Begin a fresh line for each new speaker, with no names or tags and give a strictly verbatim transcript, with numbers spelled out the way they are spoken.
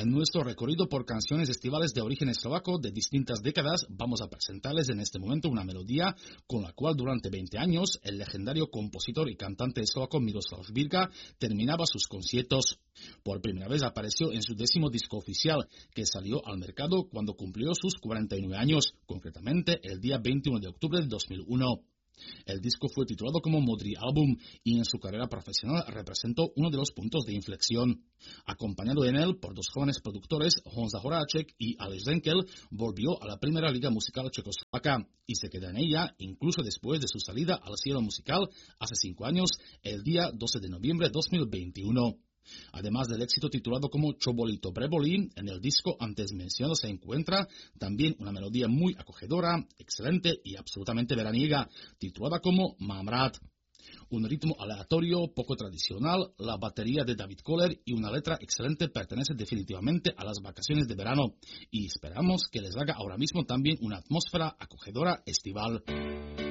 En nuestro recorrido por canciones estivales de origen eslovaco de distintas décadas, vamos a presentarles en este momento una melodía con la cual durante veinte años el legendario compositor y cantante eslovaco Miroslav Birka terminaba sus conciertos. Por primera vez apareció en su décimo disco oficial, que salió al mercado cuando cumplió sus cuarenta y nueve años, concretamente el día veintiuno de octubre de dos mil uno. El disco fue titulado como Modrý album y en su carrera profesional representó uno de los puntos de inflexión. Acompañado en él por dos jóvenes productores, Honza Horáček y Aleš Zenkel, volvió a la primera liga musical checoslovaca y se queda en ella incluso después de su salida al cielo musical hace cinco años, el día doce de noviembre de dos mil veintiuno. Además del éxito titulado como Čo boli to preboli, en el disco antes mencionado se encuentra también una melodía muy acogedora, excelente y absolutamente veraniega, titulada como Mám rád. Un ritmo aleatorio, poco tradicional, la batería de David Koller y una letra excelente pertenece definitivamente a las vacaciones de verano y esperamos que les haga ahora mismo también una atmósfera acogedora estival.